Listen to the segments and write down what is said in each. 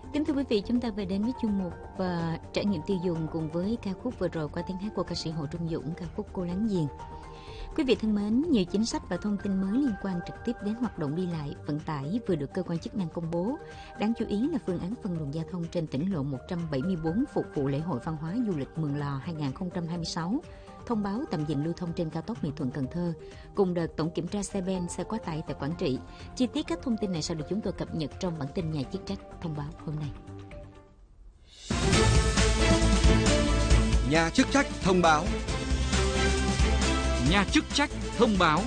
Kính thưa quý vị, chúng ta vừa đến với chuyên mục trải nghiệm tiêu dùng cùng với ca khúc vừa rồi qua tiếng hát của ca sĩ Hồ Trung Dũng, ca khúc Cô Láng Giềng. Quý vị thân mến, nhiều chính sách và thông tin mới liên quan trực tiếp đến hoạt động đi lại, vận tải vừa được cơ quan chức năng công bố. Đáng chú ý là phương án phân luồng giao thông trên tỉnh lộ 174 phục vụ lễ hội văn hóa du lịch Mường Lò 2026. Thông báo tạm dừng lưu thông trên cao tốc Mỹ Thuận - Cần Thơ, cùng đợt tổng kiểm tra xe ben, xe quá tải tại Quảng Trị. Chi tiết các thông tin này sẽ được chúng tôi cập nhật trong bản tin nhà chức trách thông báo hôm nay. Nhà chức trách thông báo. Nhà chức trách thông báo.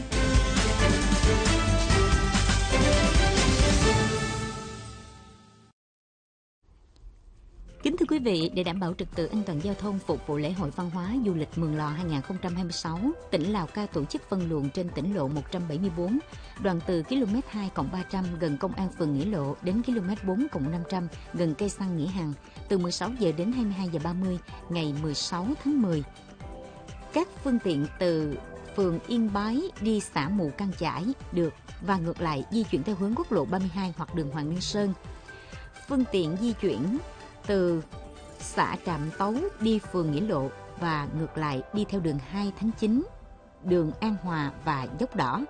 Kính thưa quý vị, để đảm bảo trật tự an toàn giao thông phục vụ lễ hội văn hóa du lịch Mường Lò 2026, tỉnh Lào Cai tổ chức phân luồng trên tỉnh lộ 174, đoạn từ km 2+300 gần Công an phường Nghĩa Lộ đến km 4+500 gần cây xăng Nghĩa Hằng, từ 16 giờ đến 22 giờ 30 ngày 16 tháng 10. Các phương tiện từ phường Yên Bái đi xã Mù Căng Chải được và ngược lại di chuyển theo hướng quốc lộ 32 hoặc đường Hoàng Liên Sơn. Phương tiện di chuyển từ xã Trạm Tấu đi phường Nghĩa Lộ và ngược lại đi theo đường 2 tháng 9, đường An Hòa và Dốc Đỏ.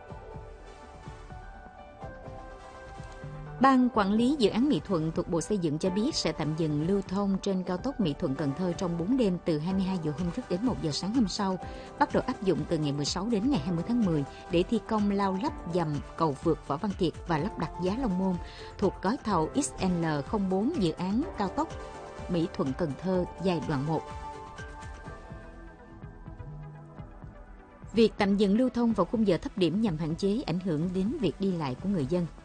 Ban quản lý dự án Mỹ Thuận thuộc Bộ Xây dựng cho biết sẽ tạm dừng lưu thông trên cao tốc Mỹ Thuận - Cần Thơ trong 4 đêm từ 22 giờ hôm trước đến 1 giờ sáng hôm sau, bắt đầu áp dụng từ ngày 16 đến ngày 20 tháng 10 để thi công lau lắp dầm cầu vượt Võ Văn Kiệt và lắp đặt giá Long Môn thuộc gói thầu XL04 dự án cao tốc Mỹ Thuận - Cần Thơ giai đoạn 1. Việc tạm dừng lưu thông vào khung giờ thấp điểm nhằm hạn chế ảnh hưởng đến việc đi lại của người dân.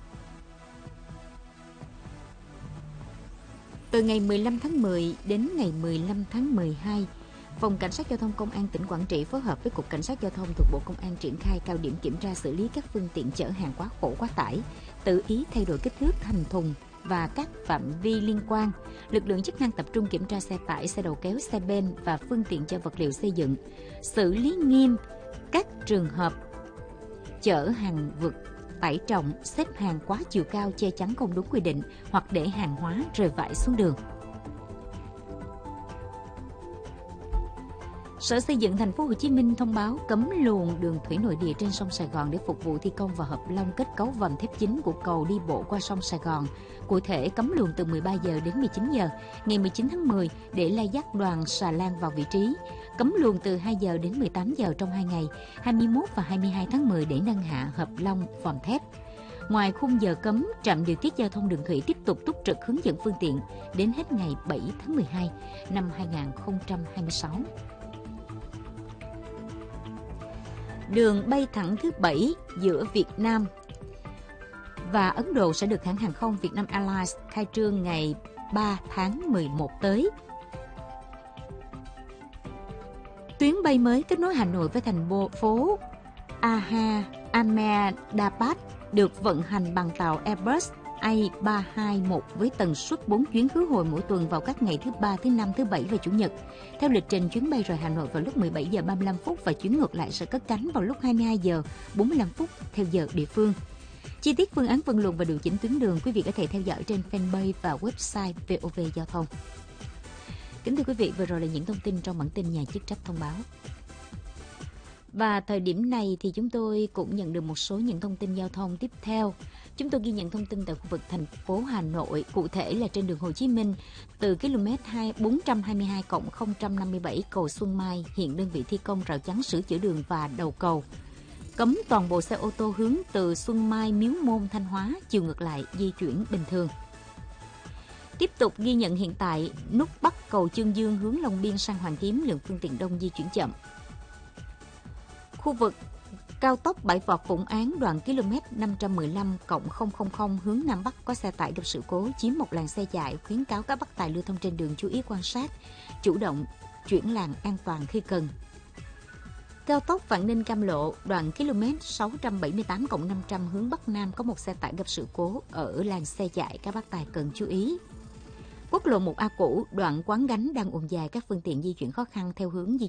Từ ngày 15 tháng 10 đến ngày 15 tháng 12, Phòng Cảnh sát Giao thông Công an tỉnh Quảng Trị phối hợp với Cục Cảnh sát Giao thông thuộc Bộ Công an triển khai cao điểm kiểm tra xử lý các phương tiện chở hàng quá khổ quá tải, tự ý thay đổi kích thước thành thùng và các phạm vi liên quan. Lực lượng chức năng tập trung kiểm tra xe tải, xe đầu kéo, xe ben và phương tiện chở vật liệu xây dựng, xử lý nghiêm các trường hợp chở hàng vượt tải trọng, xếp hàng quá chiều cao, che chắn không đúng quy định hoặc để hàng hóa rơi vãi xuống đường. Sở Xây dựng Thành phố Hồ Chí Minh thông báo cấm luồng đường thủy nội địa trên sông Sài Gòn để phục vụ thi công và hợp long kết cấu vòm thép chính của cầu đi bộ qua sông Sài Gòn. Cụ thể, cấm luồng từ 13 giờ đến 19 giờ ngày 19 tháng 10 để lai dắt đoàn xà lan vào vị trí. Cấm luồng từ 2 giờ đến 18 giờ trong 2 ngày 21 và 22 tháng 10 để nâng hạ hợp long vòm thép. Ngoài khung giờ cấm, trạm điều tiết giao thông đường thủy tiếp tục túc trực hướng dẫn phương tiện đến hết ngày 7 tháng 12 năm 2026. Đường bay thẳng thứ 7 giữa Việt Nam và Ấn Độ sẽ được hãng hàng không Vietnam Airlines khai trương ngày 3 tháng 11 tới. Tuyến bay mới kết nối Hà Nội với thành phố Ahmedabad được vận hành bằng tàu Airbus A321 với tần suất 4 chuyến khứ hồi mỗi tuần vào các ngày thứ Ba, thứ Năm, thứ Bảy và Chủ nhật. Theo lịch trình, chuyến bay rời Hà Nội vào lúc 17 giờ 35 phút và chuyến ngược lại sẽ cất cánh vào lúc 22 giờ 45 phút theo giờ địa phương. Chi tiết phương án phân luồng và điều chỉnh tuyến đường quý vị có thể theo dõi trên fanpage và website VOV Giao thông. Kính thưa quý vị, vừa rồi là những thông tin trong bản tin nhà chức trách thông báo. Và thời điểm này thì chúng tôi cũng nhận được một số những thông tin giao thông tiếp theo. Chúng tôi ghi nhận thông tin tại khu vực thành phố Hà Nội, cụ thể là trên đường Hồ Chí Minh, từ km 422+057 cầu Xuân Mai, hiện đơn vị thi công rào chắn sửa chữa đường và đầu cầu. Cấm toàn bộ xe ô tô hướng từ Xuân Mai, Miếu Môn, Thanh Hóa, chiều ngược lại di chuyển bình thường. Tiếp tục ghi nhận hiện tại, nút bắc cầu Chương Dương hướng Long Biên sang Hoàn Kiếm, lượng phương tiện đông di chuyển chậm. Khu vực cao tốc Bãi Vọt Vũng Áng đoạn km 515+000 hướng Nam Bắc có xe tải gặp sự cố chiếm một làn xe chạy, khuyến cáo các bác tài lưu thông trên đường chú ý quan sát, chủ động chuyển làn an toàn khi cần. Cao tốc Vạn Ninh Cam Lộ đoạn km 678+500 hướng Bắc Nam có một xe tải gặp sự cố ở làn xe chạy, các bác tài cần chú ý. Quốc lộ 1A cũ đoạn Quán Gánh đang ùn dài, các phương tiện di chuyển khó khăn theo hướng di